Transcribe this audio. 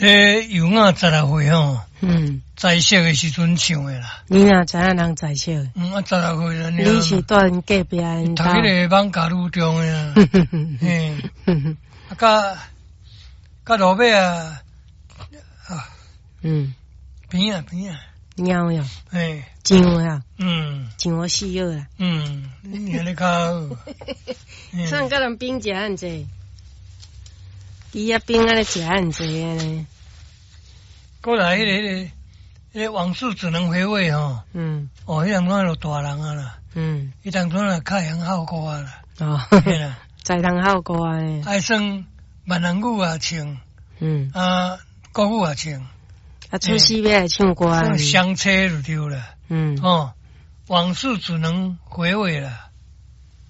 这有我16岁吼，在世的时阵唱的啦。 你哪知影人在世？ 我16岁了。 你是住因隔壁因读迄个网咖路中的啊。甲路尾啊，边啊， 猫呀， 嘿， 上呀，上我死了啦。 你安尼较好。 上甲人冰食很济，猪啊冰安尼食很济安尼。 过来迄个往事只能回味吼。迄人拢就大人啊啦。迄当阵啊，开洋好歌啊啦。嘿啦， 在人好歌啊。 爱算闽南语也唱。国语也唱。 出戏要来唱歌。 相车就对了。往事只能回味了。